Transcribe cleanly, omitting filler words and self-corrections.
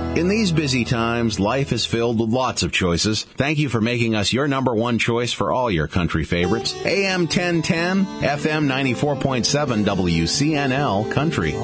In these busy times, life is filled with lots of choices. Thank you for making us your number one choice for all your country favorites. AM 1010, FM 94.7 WCNL Country.